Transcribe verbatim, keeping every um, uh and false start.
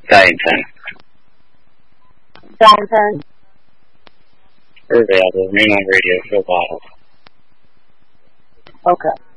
Paddington. Paddington. We're available. Remain on radio for a while. Okay.